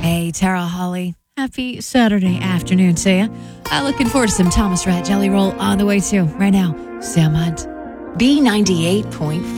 Hey, Tara Holly. Happy Saturday afternoon to you. Looking forward to some Thomas Rhett Jelly Roll on the way too. Right now, Sam Hunt. B98.5.